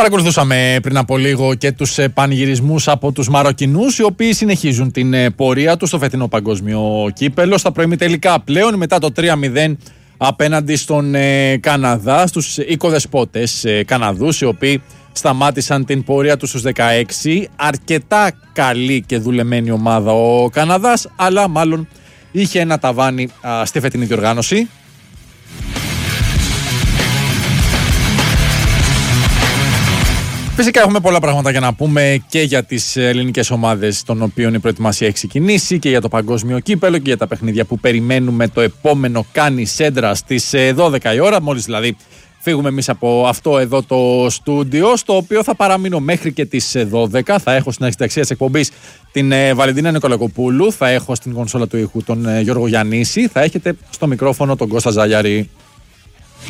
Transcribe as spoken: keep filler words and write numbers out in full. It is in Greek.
Παρακολουθούσαμε πριν από λίγο και τους πανηγυρισμούς από τους Μαροκινούς, οι οποίοι συνεχίζουν την πορεία τους στο φετινό παγκόσμιο κύπελο. Στα προημιτελικά πλέον, μετά το τρία μηδέν απέναντι στον Καναδά, στους οικοδεσπότες Καναδούς, οι οποίοι σταμάτησαν την πορεία τους στους δεκαέξι. Αρκετά καλή και δουλεμένη ομάδα ο Καναδάς, αλλά μάλλον είχε ένα ταβάνι α, στη φετινή διοργάνωση. Φυσικά έχουμε πολλά πράγματα για να πούμε και για τις ελληνικές ομάδες των οποίων η προετοιμασία έχει ξεκινήσει και για το παγκόσμιο κύπελο και για τα παιχνίδια που περιμένουμε το επόμενο Κάνει Σέντρα στις δώδεκα η ώρα, μόλις δηλαδή φύγουμε εμείς από αυτό εδώ το στούντιο, στο οποίο θα παραμείνω μέχρι και τις δώδεκα. Θα έχω στην αρχιταξία της εκπομπής την Βαλεντίνα Νικολακοπούλου, θα έχω στην κονσόλα του ήχου τον Γιώργο Γιαννήση, θα έχετε στο μικρόφωνο τον Κώστα Ζαλιαρή.